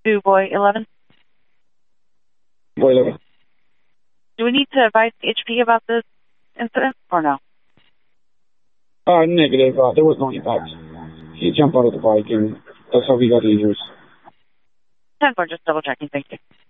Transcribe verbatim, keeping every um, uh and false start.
to Boy eleven. Boy eleven. Do we need to advise H P about this incident or no? Uh, negative. Uh, there was no impact. He jumped out of the bike, and that's how he got injured. ten four, just double checking. Thank you.